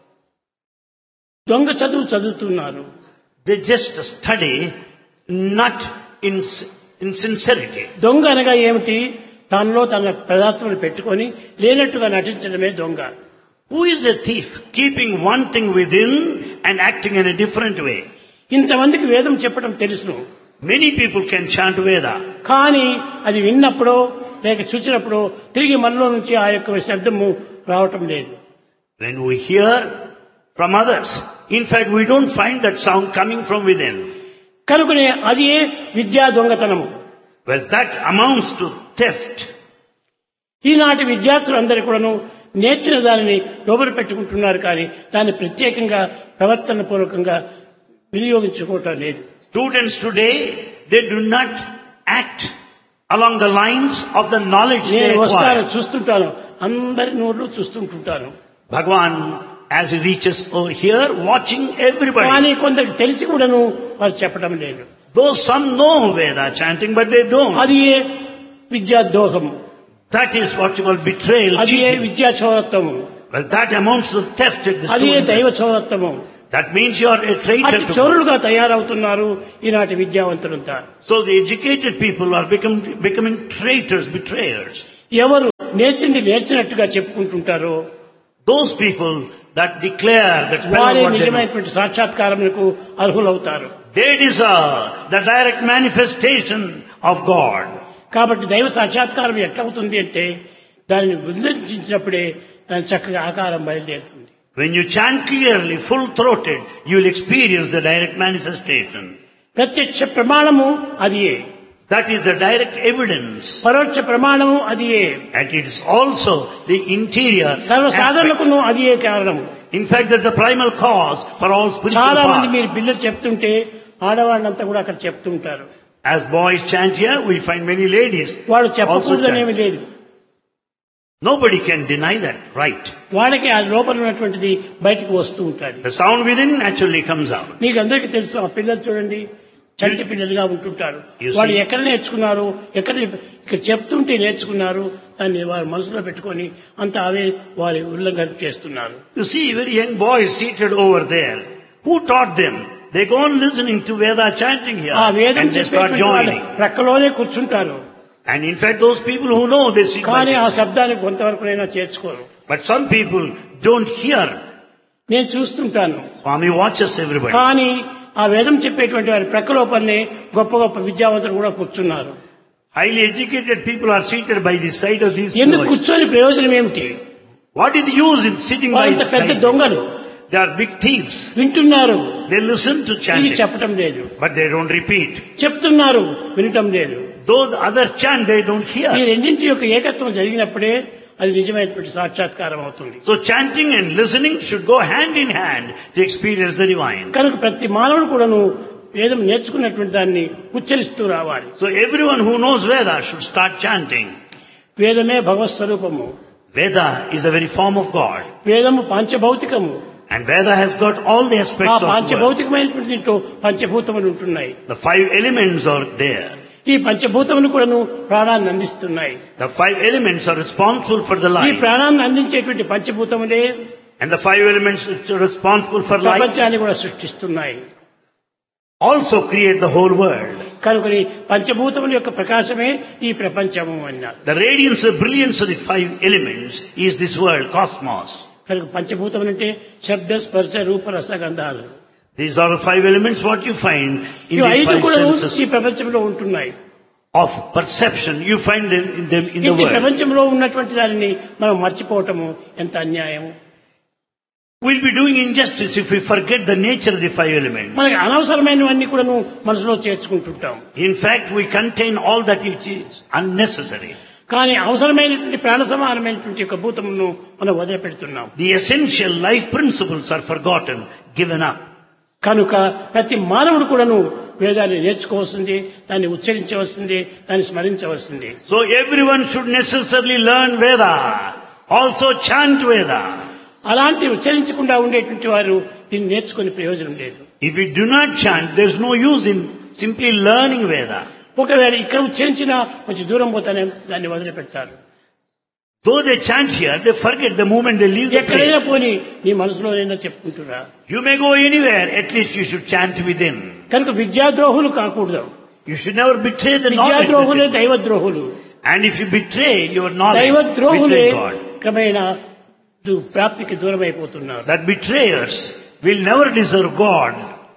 S2: దొంగ చదువుతున్నారు.
S1: they just study not in sincerity.
S2: దొంగ అనగా ఏమిటి? తనలో తన పదార్థములు పెట్టుకొని లేనట్టుగా నటించడమే దొంగ.
S1: Who is a thief? Keeping one thing within and acting in a different way.
S2: ఇంతమందికి వేదం చెప్పడం తెలుసును.
S1: Many people can chant Veda.
S2: కానీ అది విన్నప్పుడు లేక చూసినప్పుడు తిరిగి మనలో నుంచి ఆ యొక్క శబ్దము రావటం లేదు.
S1: When we hear from others, in fact we don't find that sound coming from within.
S2: కనుకనే అది విద్యా దొంగతనము.
S1: Well, that amounts to theft.
S2: ఈనాటి విద్యార్థులందరూ కూడాను నేర్చిన దానిని లోబర పెట్టుకుంటున్నారు కానీ దాన్ని ప్రత్యేకంగా ప్రవర్తన పూర్వకంగా వినియోగించుకోవటం లేదు.
S1: Students today, they do not act along the lines of the knowledge they
S2: నేను వస్తాను
S1: acquire.
S2: చూస్తుంటాను, అందరి నోళ్ళు చూస్తుంటుంటాను.
S1: Bhagavan, as he reaches over here, watching everybody.
S2: కానీ కొందరికి తెలిసి కూడాను వారు చెప్పడం లేదు.
S1: Though some know Veda chanting, but they don't.
S2: అది విద్యా దోహము.
S1: That is what you call betrayal,
S2: అది
S1: cheating.
S2: విద్యా చౌరత్వము.
S1: Well, that amounts to theft at the
S2: అది
S1: student.
S2: దైవ చౌరత్వము.
S1: That means you are a traitor
S2: అటు
S1: to God.
S2: చోరులుగా తయారవుతున్నారు ఈనాటి విద్యావంతులంతా.
S1: So the educated people are becoming traitors, betrayers.
S2: ఎవరు నేర్చినట్టుగా చెప్పుకుంటుంటారో
S1: Those people that declare that spell
S2: వారే
S1: what they know,
S2: నిజమైనటువంటి సాక్షాత్కారములకు అర్హులవుతారు.
S1: they deserve the direct manifestation of God.
S2: కాబట్టి దైవ సాక్షాత్కారం ఎట్లవుతుంది అంటే దానిని ఉల్లంఘించినప్పుడే దాని చక్కగా ఆకారం బయలుదేరుతుంది.
S1: When you chant clearly, full-throated, you will experience the direct manifestation.
S2: ప్రత్యక్ష ప్రమాణము అదియే,
S1: That is the direct evidence.
S2: పరోక్ష ప్రమాణము అదియే,
S1: And it is also the interior aspect.
S2: సర్వసాధారణకును అదియే కారణము.
S1: In fact, that's the primal cause for all spiritual
S2: చాలా మంది
S1: paths.
S2: మీరు పిల్లలు చెప్తుంటే ఆడవాళ్ళంతా కూడా అక్కడ చెప్తుంటారు.
S1: As boys chant here, we find many ladies
S2: వాడు
S1: also
S2: చెప్పకూడదనేమి
S1: chant.
S2: లేదు.
S1: Nobody can deny that, right?
S2: వాళ్ళకి ఆ లోపల ఉన్నటువంటిది బయటకు వస్తూ ఉంటాడు.
S1: The sound within naturally comes out.
S2: మీకు అందరికీ తెలుసు, ఆ పిల్లలు చూడండి చంటి పిల్లలుగా ఉంటుంటారు.
S1: You see.
S2: వాళ్ళు ఎక్కడ నేర్చుకున్నారు, ఇక్కడ చెప్తుంటే నేర్చుకున్నారు, దాన్ని వారి మనసులో పెట్టుకొని అంత అవే వారి ఉల్లంఘన చేస్తున్నారు.
S1: You see very young boys seated over there. Who taught them? They go on listening to Veda chanting here
S2: ఆ వేదం
S1: and they start
S2: చెప్పేటువంటి వాళ్ళు
S1: joining.
S2: ప్రక్కలోనే కూర్చుంటారు.
S1: And in fact, those people who know, they sit by
S2: కానీ ఆ
S1: themselves.
S2: శబ్దాన్ని కొంతవరకునైనా చేర్చుకోరు.
S1: But some people don't hear.
S2: నేను చూస్తుంటాను.
S1: Swami watches everybody.
S2: కానీ ఆ వేదం చెప్పేటువంటి వారి ప్రక్క లోపలనే గొప్ప గొప్ప విద్యావంతులు కూడా కూర్చున్నారు.
S1: Highly educated people are seated by the side of these
S2: ఎందుకు
S1: boys.
S2: కూర్చొని ప్రయోజనం ఏమిటి?
S1: What is the use in sitting by
S2: వాళ్ళంత
S1: the
S2: పెద్ద
S1: side?
S2: దొంగలు
S1: They are big thieves.
S2: వింటున్నారు,
S1: They listen to
S2: ఇది
S1: chanting,
S2: చెప్పటం లేదు.
S1: but they don't repeat.
S2: చెప్తున్నారు, వినటం లేదు.
S1: Those others chant, they don't
S2: ఈ
S1: hear.
S2: రెండింటి యొక్క ఏకత్వం జరిగినప్పుడే అది నిజమైనటువంటి సాక్షాత్కారం అవుతుంది.
S1: So chanting and listening should go hand in hand to experience the divine.
S2: కనుక ప్రతి మానవుడు కూడాను వేదం నేర్చుకున్నటువంటి దాన్ని ఉచ్చరిస్తూ రావాలి.
S1: So everyone who knows Veda should start chanting.
S2: వేదమే భగవత్ స్వరూపము,
S1: Veda is the very form of God.
S2: వేదము పాంచభౌతికము.
S1: And Veda has got all the
S2: ఆ
S1: aspects of God.
S2: పాంచభౌతికమైనటువంటి దీంట్లో పంచభూతములు ఉంటున్నాయి.
S1: The 5 elements are there.
S2: ఈ పంచభూతములు కూడాను ప్రాణాన్ని అందిస్తున్నాయి.
S1: The 5 elements are responsible for the
S2: ఈ
S1: life.
S2: ప్రాణాన్ని అందించేటువంటి పంచభూతములే
S1: And the 5 elements which are responsible for life
S2: ప్రపంచాన్ని కూడా సృష్టిస్తున్నాయి.
S1: also create the whole world.
S2: కనుకని పంచభూతముల యొక్క ప్రకాశమే ఈ ప్రపంచము అన్నారు.
S1: The radiance, the brilliance of the 5 elements is this world, cosmos.
S2: కనుక పంచభూతములు అంటే శబ్ద స్పర్శ రూప రస గంధాలు.
S1: These are the 5 elements what you find in
S2: ఈ
S1: these
S2: ఐదు
S1: 5
S2: కూడా
S1: senses
S2: ఈ ప్రపంచంలో ఉంటున్నాయి.
S1: of perception. You find them in the
S2: ఇంటి
S1: world.
S2: ప్రపంచంలో ఉన్నటువంటి దానిని మనం మర్చిపోవటము ఎంత అన్యాయం.
S1: We'll be doing injustice if we forget the nature of the 5 elements.
S2: మనకి అనవసరమైనవన్నీ కూడాను మనసులో చేర్చుకుంటుంటాం.
S1: In fact, we contain all that which is unnecessary.
S2: కానీ అవసరమైనటువంటి ప్రాణ సమానమైనటువంటి యొక్క భూతమును మనం వదిలిపెడుతున్నాం.
S1: The essential life principles are forgotten, given up.
S2: కనుక ప్రతి మానవుడు కూడాను వేదాన్ని నేర్చుకోవాల్సింది, దాన్ని ఉచ్చరించవలసింది, దాన్ని స్మరించవలసింది.
S1: So everyone should necessarily learn Veda, also chant Veda.
S2: అలాంటి ఉచ్చరించకుండా ఉండేటువంటి వారు దీన్ని నేర్చుకునే ప్రయోజనం లేదు.
S1: If we do not chant, there is no use in simply learning Veda.
S2: ఒకవేళ ఇక్కడ ఉచ్చరించినా కొంచెం దూరం పోతానే దాన్ని వదిలిపెడతారు.
S1: Though they chant here, they forget the moment they leave the
S2: ఎక్కడైనా
S1: place.
S2: పోని నీ మనసులోనైనా చెప్పుకుంటురా.
S1: You may go anywhere, at least you should chant within.
S2: కనుక విద్యాద్రోహులు కాకూడదు.
S1: You should never betray the knowledge.
S2: విద్యాద్రోహులే దైవద్రోహులు.
S1: And if you betray your knowledge,
S2: దైవద్రోహులే
S1: betray God.
S2: క్రమేణా ప్రాప్తికి దూరం అయిపోతున్నారు.
S1: That betrayers will never deserve God.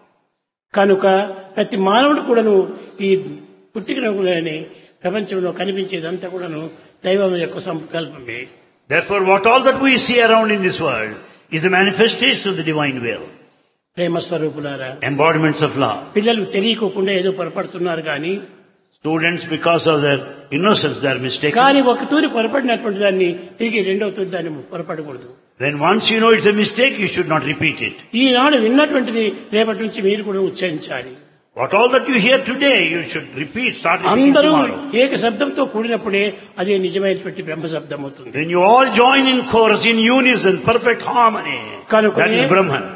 S2: కనుక ప్రతి మానవుడు కూడాను ఈ పుట్టికలోని ప్రపంచంలో కనిపించేదంతా కూడాను దైవం యొక్క సంకల్పమే.
S1: Therefore, what all that we see around in this world is a manifestation of the divine will.
S2: ప్రేమ స్వరూపులారా,
S1: Embodiments of love.
S2: పిల్లలు తెలియకోకుండా ఏదో పొరపడుతున్నారు కానీ
S1: Students, because of their innocence, they are mistaken.
S2: కానీ ఒక తూరి పొరపడినటువంటి దాన్ని తిరిగి రెండవ తూరి దాన్ని పొరపడకూడదు.
S1: When once you know it's a mistake, you should not repeat it.
S2: ఈనాడు విన్నటువంటిది రేపటి నుంచి మీరు కూడా ఉచ్చరించాలి.
S1: What all that you hear today, you should repeat, start repeating
S2: అందరూ
S1: tomorrow.
S2: ఏక శబ్దంతో కూడినప్పుడే అదే నిజమైనటువంటి బ్రహ్మ శబ్దం అవుతుంది.
S1: When you all join in chorus, in unison, perfect harmony, that is Brahman.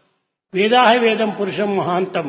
S2: వేదాహ వేదం పురుషం మహాంతం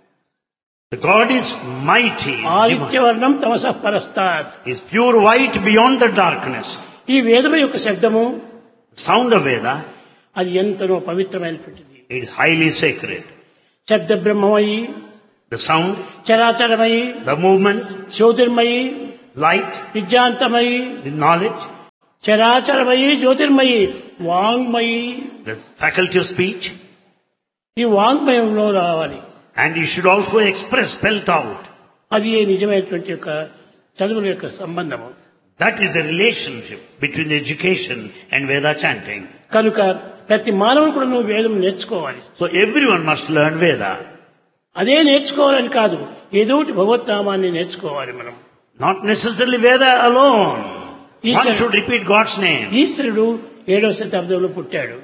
S1: The God is mighty,
S2: ఆదిత్యవర్ణం తమసః పరస్తాత్.
S1: is pure white beyond the darkness.
S2: ఈ వేదం యొక్క శబ్దము
S1: Sound of Veda
S2: అది ఎంతనో పవిత్రమైనటువంటిది.
S1: It is highly sacred.
S2: శబ్ద బ్రహ్మమయి,
S1: The sound,
S2: చరాచరమయి,
S1: the movement,
S2: Jyotirmayi,
S1: light,
S2: విద్యాంతమయి,
S1: the knowledge,
S2: చరాచరమయి, Jyotirmayi, వాంగ్మయి.
S1: the faculty of speech,
S2: ఈ వాంగ్మయంలో రావాలి.
S1: and you should also express, spelt out.
S2: అది నిజమైనటువంటి యొక్క చదువుల యొక్క సంబంధము.
S1: That is the relationship between the education and Veda chanting.
S2: కనుక ప్రతి మానవుడు కూడా నువ్వు వేదం నేర్చుకోవాలి.
S1: So everyone must learn Veda.
S2: అదే నేర్చుకోవాలని కాదు, ఏదో ఒకటి భగవద్నామాన్ని నేర్చుకోవాలి మనం.
S1: Not necessarily Veda alone. One
S2: Easter-
S1: should repeat God's name.
S2: ఈశ్వరుడు 7వ శతాబ్దంలో పుట్టాడు.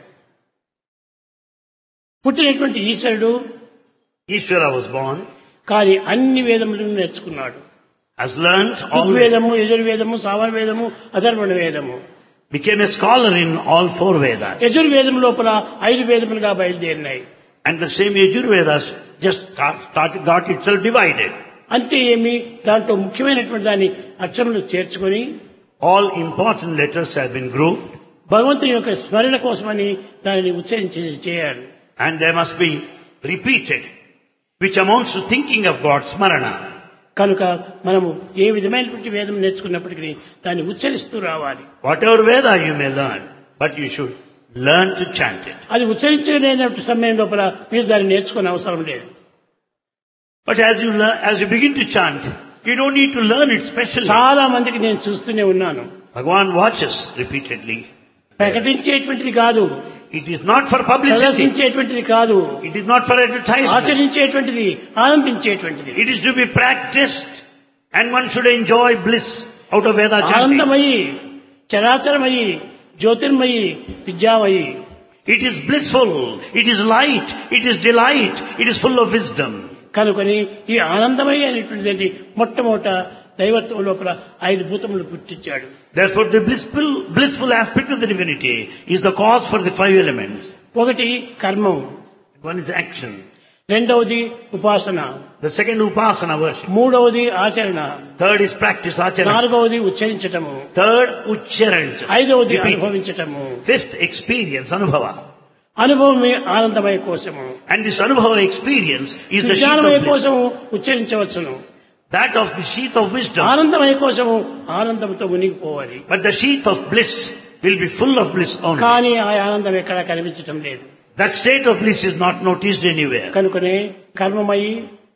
S2: పుట్టినటువంటి ఈశ్వరుడు
S1: Ishvara was born,
S2: కానీ అన్ని వేదములను నేర్చుకున్నాడు.
S1: has learnt all,
S2: ఋగ్వేదము, యజుర్వేదము, సామవేదము, అధర్వణ వేదము.
S1: became a scholar in all 4 Vedas.
S2: యజుర్వేదం లోపల 5 వేదములుగా బయలుదేరినాయి.
S1: And the same Yajurvedas just got itself divided.
S2: అంటే ఏమి, దాంట్లో ముఖ్యమైనటువంటి దాన్ని అక్షరములు చేర్చుకొని
S1: All important letters have been grouped,
S2: భగవంతుని యొక్క స్మరణ కోసమని దానిని ఉచ్చరించి చేయాలి.
S1: and they must be repeated, which amounts to thinking of God, Smarana.
S2: కనుక మనము ఏ విధమైనటువంటి వేదం నేర్చుకున్నప్పటికీ దాన్ని ఉచ్చరిస్తూ రావాలి.
S1: Whatever Veda you may learn, but you should learn to chant it.
S2: అది ఉచ్చరించలేనటువంటి సమయం లోపల మీరు దాన్ని నేర్చుకునే అవసరం లేదు.
S1: But as you begin to chant, you don't need to learn it specially.
S2: చాలా మందికి నేను చూస్తూనే ఉన్నాను.
S1: Bhagavan watches repeatedly.
S2: ప్రకటించేటువంటిది కాదు,
S1: It is not for publicity.
S2: ప్రదర్శించేటువంటిది కాదు,
S1: It is not for advertisement.
S2: ఆచరించేటువంటిది, ఆనందించేటువంటిది.
S1: It is to be practiced, and one should enjoy bliss out of Veda chanting.
S2: ఆనందమయి, చరాచరమయి, Jyotirmayi, విద్యామయి.
S1: It is blissful, it is light, it is delight, it is full of wisdom.
S2: కనుకొని ఈ ఆనందమయి అనేటువంటిది మొట్టమొదట దైవత్వం లోపల 5 భూతములు పుట్టించాడు.
S1: Therefore the blissful aspect of the divinity is the cause for the 5 elements.
S2: ఒకటి కర్మం,
S1: One is action.
S2: రెండవది ఉపాసన,
S1: The second upasana worship.
S2: మూడవది ఆచరణ,
S1: Third is practice, achara.
S2: నాలుగవది ఉచ్చరించటము,
S1: Third, uchcharancha.
S2: ఐదవది
S1: Repeat.
S2: అనుభవించటము.
S1: Fifth, experience, anubhava.
S2: అనుభవమే ఆనందమయ కోసము,
S1: And this anubhava experience is the sheath
S2: విజ్ఞానమయ
S1: of bliss.
S2: కోసము ఉచ్చరించవచ్చును.
S1: That of the sheath of wisdom.
S2: ఆనందమయ కోసము ఆనందంతో మునిగిపోవాలి.
S1: But the sheath of bliss will be full of bliss only.
S2: కానీ ఆ ఆనందం ఎక్కడా కనిపించటం లేదు.
S1: That state of bliss is not noticed anywhere.
S2: కనుకనే కర్మమయి,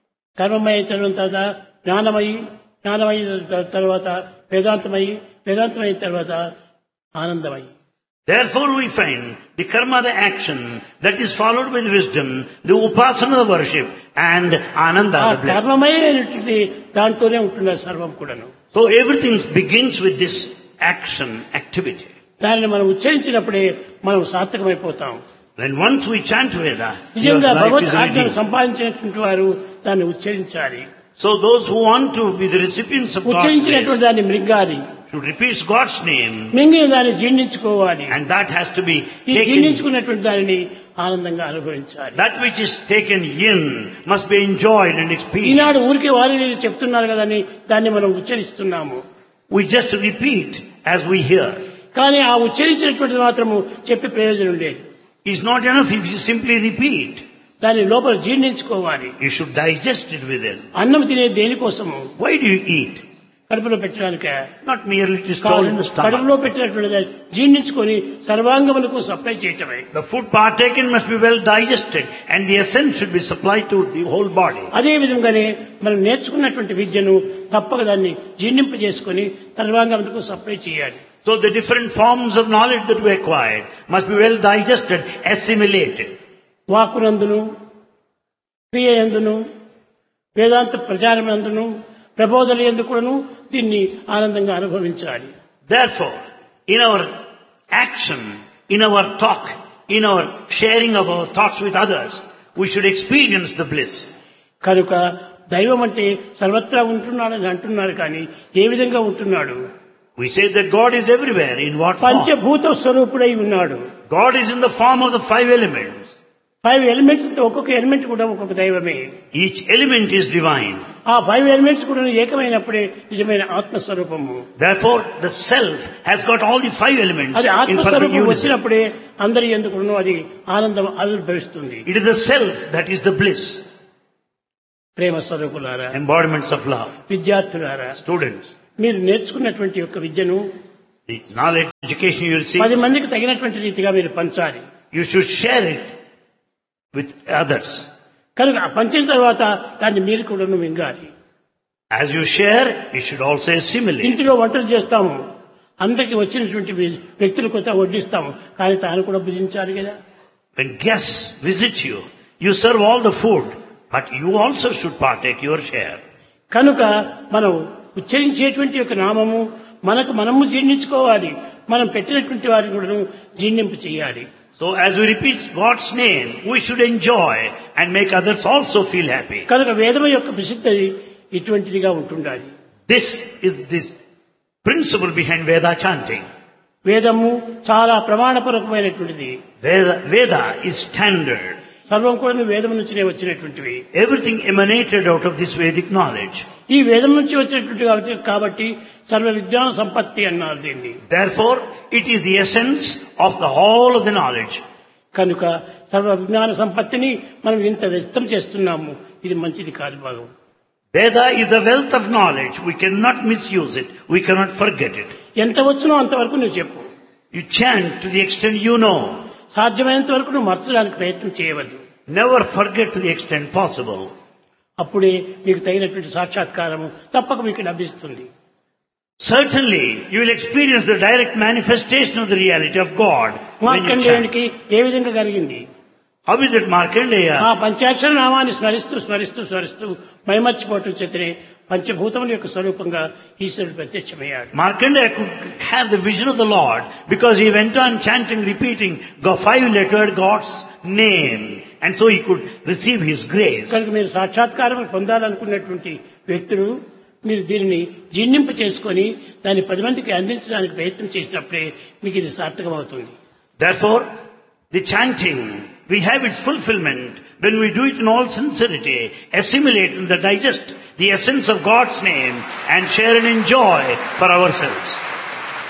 S2: కర్మమయ తర్వాత జ్ఞానమయి, జ్ఞానమయ తర్వాత వేదాంతమయి, వేదాంతమైన తర్వాత ఆనందమయి.
S1: Therefore we find the karma, the action, that is followed by the wisdom, the upasana, the worship, and ananda,
S2: ఆ
S1: the bliss.
S2: కర్మమయమైనటువంటి దాంట్లోనే ఉంటున్నారు సర్వం కూడాను.
S1: So everything begins with this action, activity.
S2: దానిని మనం ఉచ్చరించినప్పుడే మనం సార్థకమైపోతాం.
S1: When once we chant Veda, your
S2: నిజంగా
S1: life
S2: Bhagwat
S1: is
S2: ఆజ్ఞను
S1: redeemed.
S2: సంపాదించినటువంటి వారు దాన్ని ఉచ్చరించాలి.
S1: So those who want to be the recipients of God's grace
S2: ఉచ్చరించినటువంటి దాన్ని మృంగాలి,
S1: should repeat God's name,
S2: మింగిన దాన్ని జీర్ణించుకోవాలి.
S1: and that has to be
S2: ఈ
S1: taken.
S2: జీర్ణించుకున్నటువంటి దానిని ఆనందంగా అనుభవించాలి.
S1: That which is taken in must be enjoyed and experienced.
S2: ఈనాడు ఊరికి వారి చెప్తున్నారు కదా అని దాన్ని మనం ఉచ్చరిస్తున్నాము.
S1: We just repeat as we hear.
S2: కానీ ఆ ఉచ్చరించినటువంటి మాత్రము చెప్పే ప్రయోజనం లేదు.
S1: It's not enough if you simply repeat.
S2: దాని లోపల జీర్ణించుకోవాలి.
S1: You should digest it within.
S2: అన్నం తినే దేనికోసము?
S1: Why do you eat?
S2: కడుపులో పెట్టడానిక
S1: Not merely to store in the stomach.
S2: కడుపులో పెట్టినటువంటి దాన్ని జీర్ణించుకొని సర్వాంగములకు సప్లై చేయటమే.
S1: The food partaken must be well digested, and the essence should be supplied to the whole body.
S2: అదే విధంగానే మనం నేర్చుకున్నటువంటి విద్యను తప్పక దాన్ని జీర్ణింపజేసుకొని సర్వాంగములకు సప్లై చేయాలి.
S1: So the different forms of knowledge that we acquired must be well digested, assimilated.
S2: వాక్కునందును, క్రియయందును, వేదాంత ప్రచారమందును, ప్రబోధన ఎందుకును దీన్ని ఆనందంగా అనుభవించాలి.
S1: Therefore, in our action, in our talk, in our sharing of our thoughts with others, we should experience the bliss.
S2: కనుక దైవం అంటే సర్వత్రా ఉంటున్నాడని అంటున్నారు కానీ ఏ విధంగా ఉంటున్నాడు?
S1: We say that God is everywhere. In what form?
S2: పంచభూత స్వరూపుడై ఉన్నాడు.
S1: God is in the form of the 5 elements.
S2: 5 elements, ఒక్కొక్క ఎలిమెంట్ కూడా ఒక్కొక్క దైవమే.
S1: Each element is divine.
S2: ఆ 5 ఎలిమెంట్స్ కూడా ఏకమైనప్పుడే నిజమైన ఆత్మస్వరూపము.
S1: Therefore, the self has got all the 5 elements
S2: అది
S1: in perfect
S2: ఆత్మస్వరూపం
S1: unison.
S2: వచ్చినప్పుడే అందరి ఎందుకును అది ఆనందం ఆవిర్భవిస్తుంది.
S1: It is the self that is the bliss,
S2: ప్రేమ స్వరూపులారా,
S1: embodiments of love.
S2: విద్యార్థులారా,
S1: Students,
S2: మీరు నేర్చుకున్నటువంటి యొక్క విద్యను
S1: the knowledge, education you receive,
S2: 10 మందికి తగినటువంటి రీతిగా మీరు పంచాలి.
S1: you should share it with others.
S2: కనుక ఆ పంచిన తర్వాత దాన్ని మీరు కూడా మింగాలి.
S1: As you share, you should also assimilate.
S2: ఇంటిలో వంటలు చేస్తాము, అందరికి వచ్చినటువంటి వ్యక్తుల కొత్త వడ్డిస్తాము, కానీ తాను కూడా భుజించాలి కదా.
S1: When guests visit you, you serve all the food, but you also should partake your share.
S2: కనుక మనం ఉచ్చరించేటువంటి యొక్క నామము మనము జీర్ణించుకోవాలి, మనం పెట్టినటువంటి వారిని కూడా జీర్ణింపు చేయాలి.
S1: So as we repeat God's name, we should enjoy and make others also feel happy.
S2: కనుక వేదము యొక్క ప్రసిద్ధి ఇటువంటిదిగా ఉంటుండాలి.
S1: This is the principle behind Veda chanting.
S2: వేదము చాలా ప్రమాణపూర్వకమైనటువంటిది.
S1: Veda is standard.
S2: సర్వం కూడా వేదం నుంచినే వచ్చినటువంటివి.
S1: Everything emanated out of this Vedic knowledge.
S2: ఈ వేదం నుంచి వచ్చినటువంటి కాబట్టి సర్వ విజ్ఞాన సంపత్తి అన్నారు దీన్ని.
S1: Therefore, it is the essence of the whole of the knowledge.
S2: కనుక సర్వ విజ్ఞాన సంపత్తిని మనం ఇంత వ్యక్తం చేస్తున్నాము, ఇది మంచిది కాదు భాగం.
S1: Veda is the wealth of knowledge. We cannot misuse it. We cannot forget it.
S2: ఎంత వచ్చునో అంతవరకు నువ్వు చెప్పు.
S1: You chant to the extent you know.
S2: సాధ్యమైనంత వరకు నువ్వు మర్చడానికి ప్రయత్నం చేయవద్దు.
S1: Never forget to the extent possible.
S2: అప్పుడే మీకు తగినటువంటి సాక్షాత్కారము తప్పక మీకు లభిస్తుంది.
S1: Certainly, you will experience the direct manifestation of the reality of God when you chant.
S2: మార్కండేయునికి ఏ విధంగా కలిగింది?
S1: How is it Markandeya?
S2: ఆ పంచాక్షర నామాన్ని స్మరిస్తూ స్మరిస్తూ స్మరిస్తూ మైమర్చిపోవటం చేతనే పంచభూతముల యొక్క స్వరూపంగా ఈశ్వరుడు ప్రత్యక్షమయ్యాడు.
S1: Markandeya could have the vision of the Lord because he went on chanting, repeating 5-lettered God's name, and so he could receive his grace.
S2: కనుక మీరు సాక్షాత్కారం పొందాలనుకున్నటువంటి వ్యక్తులు మీరు దీనిని జీర్ణింప చేసుకొని దాన్ని 10 మందికి అందించడానికి ప్రయత్నం చేసినప్పుడే మీకు ఇది సార్థకమవుతుంది.
S1: Therefore, the chanting will have its fulfillment when we do it in all sincerity, assimilate and digest the essence of God's name and share and enjoy for ourselves.